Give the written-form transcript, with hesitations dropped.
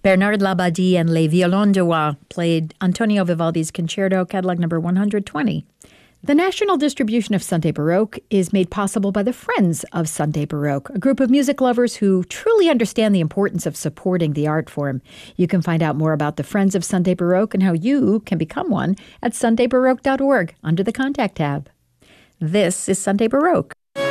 Bernard Labadie and Les Violons de Wa played Antonio Vivaldi's Concerto, Catalog number 120. The national distribution of Sunday Baroque is made possible by the Friends of Sunday Baroque, a group of music lovers who truly understand the importance of supporting the art form. You can find out more about the Friends of Sunday Baroque and how you can become one at sundaybaroque.org under the Contact tab. This is Sunday Baroque.